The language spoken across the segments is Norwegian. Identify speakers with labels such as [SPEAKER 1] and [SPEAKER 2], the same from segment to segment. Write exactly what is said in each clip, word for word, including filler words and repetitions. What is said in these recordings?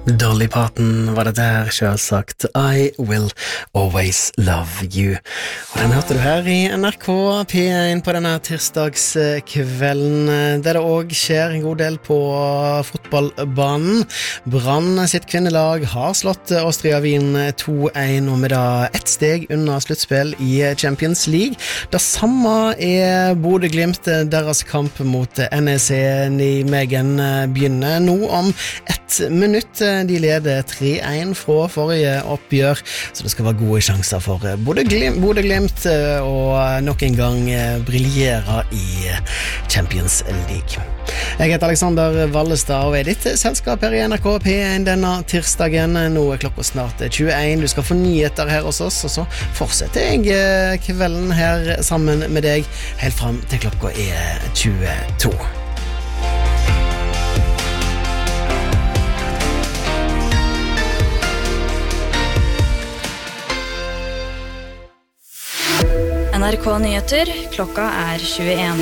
[SPEAKER 1] Dolly Parton var det der, selvsagt. I will always love you. Og den hørte du her i N R K P én på denne tirsdagskvelden, der det også skjer en god del på fotballbanen. Brann sitt kvinnelag har slått Austria Wien to en, og med da ett steg under sluttspill i Champions League. Det samme er Bodø Glimt, deres kamp mot N E C Nijmegen begynner nå om ett minutt. De leder tre en fra forrige oppgjør, så det skal være gode sjanser for Bodø Glimt, Bodø Glimt og nok en gang briljere i Champions League. Jeg heter Alexander Vallestad og er ditt selskap her i N R K P én denne tirsdagen. Nå er klokka snart tjueen. Du skal få nyheter her hos oss, og så fortsetter jeg kvelden her sammen med deg helt frem til klokka er tjueto.
[SPEAKER 2] N R K Nyheter, klokka er tjueen.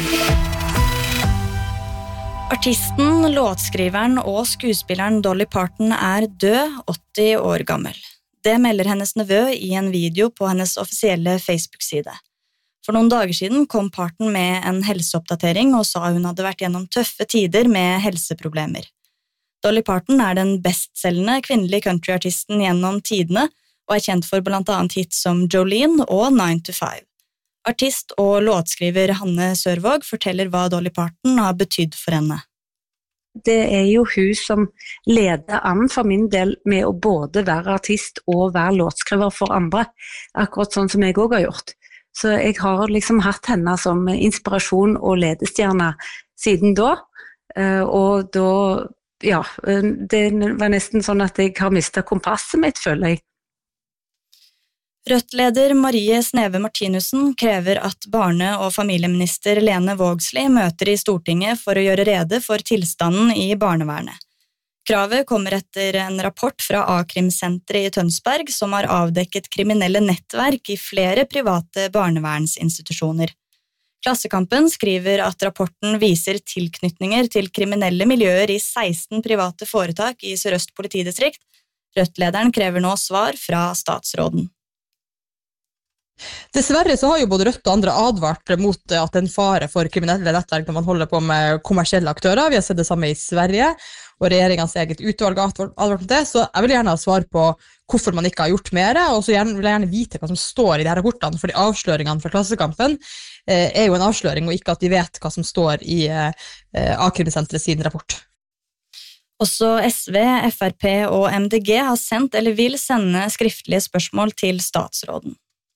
[SPEAKER 2] Artisten, låtskriveren og skuespilleren Dolly Parton er død, åtti år gammel. Det melder hennes nevø i en video på hennes offisielle Facebook-side. For noen dager siden kom Parton med en helseoppdatering og sa hun hadde vært gjennom tøffe tider med helseproblemer. Dolly Parton er den bestselgende kvinnelige countryartisten gjennom tidene og er kjent for blant annet hits som Jolene og nine to five. Artist og låtskriver Hanne Sørvåg forteller hva Dolly Parton har betydd for henne.
[SPEAKER 3] Det er jo hun som leder an for min del med å både være artist og være låtskriver for andre, akkurat sånn som jeg også har gjort. Så jeg har liksom hatt henne som inspirasjon og ledestjerne siden da, og da, ja, det var nesten sånn at jeg har mistet kompasset mitt, føler jeg.
[SPEAKER 2] Rødt-leder Marie Sneve Martinussen krever at barne- og familieminister Lene Vågslid møter i Stortinget for å gjøre rede for tilstanden i barnevernet. Kravet kommer etter en rapport fra A-krimsenteret i Tønsberg som har avdekket kriminelle nettverk i flere private barnevernsinstitusjoner. Klassekampen skriver at rapporten viser tilknytninger til kriminelle miljøer i seksten private foretak i Sør-Øst politidistrikt. Rødt-lederen krever nå svar fra statsråden.
[SPEAKER 4] Dessverre så har jo både Rødt og andre advart mot at en fare for kriminelle nettverk når man holder på med kommersielle aktører. Vi har sett det samme i Sverige, og regjeringens eget utvalg har advart mot det, så jeg vil gjerne ha svar på hvorfor man ikke har gjort mer, og så vil jeg gjerne vite hva som står i de her rapportene, fordi avsløringene fra Klassekampen eh, er jo en avsløring, og ikke at de vet hva som står i eh, A-krimsenteret sin rapport.
[SPEAKER 2] Også S V, F R P og M D G har sendt eller vil sende skriftlige spørsmål til statsråden.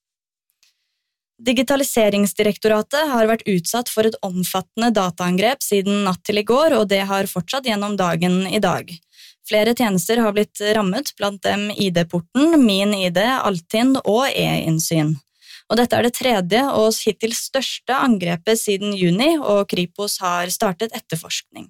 [SPEAKER 2] Digitaliseringsdirektoratet har vært utsatt for et omfattende dataangrep siden natt til i går, og det har fortsatt gjennom dagen i dag. Flere tjenester har blitt rammet, blant dem I D-porten, Min I D, Altinn og E-innsyn. Og dette er det tredje og hittil største angrepet siden juni, og Kripos har startet etterforskning.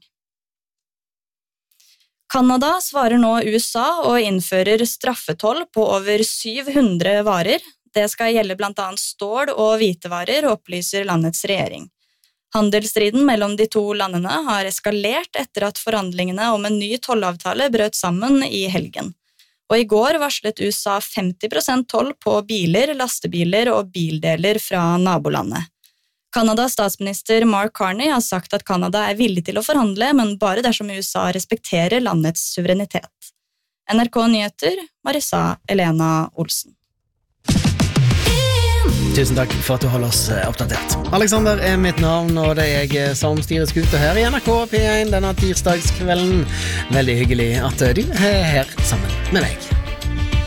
[SPEAKER 2] Kanada svarer nå U S A og innfører straffetoll på over syv hundre varer. Det skal gjelde blant annet stål og hvitevarer, opplyser landets regjering. Handelsstriden mellom de to landene har eskalert etter at forhandlingene om en ny tollavtale brøt sammen i helgen. Og i går varslet U S A femti prosent toll på biler, lastebiler og bildeler fra nabolandet. Kanadas statsminister Mark Carney har sagt at Kanada er villig til å forhandle, men bare dersom U S A respekterer landets suverenitet. N R K Nyheter, Marissa Elena Olsen.
[SPEAKER 1] Tusen takk for at du holder oss oppdatert. Alexander er mitt navn, og det er jeg som styrer skuta her i N R K P én denne tirsdagskvelden. Veldig hyggelig at du er her sammen med meg.